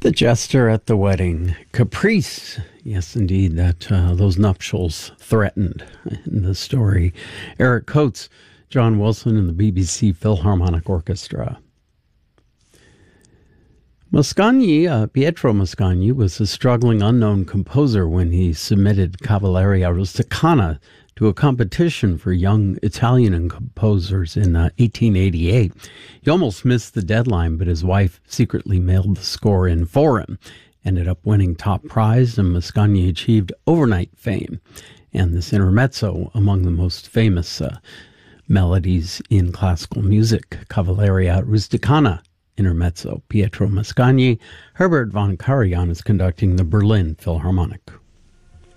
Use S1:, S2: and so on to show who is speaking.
S1: The Jester at the Wedding. Caprice. Yes, indeed, that those nuptials threatened in the story. Eric Coates, John Wilson, and the BBC Philharmonic Orchestra. Mascagni, Pietro Mascagni, was a struggling unknown composer when he submitted Cavalleria Rusticana to a competition for young Italian composers in 1888. He almost missed the deadline, but his wife secretly mailed the score in for him. Ended up winning top prize, and Mascagni achieved overnight fame. And this intermezzo, among the most famous melodies in classical music, Cavalleria Rusticana intermezzo. Pietro Mascagni. Herbert von Karajan is conducting the Berlin Philharmonic.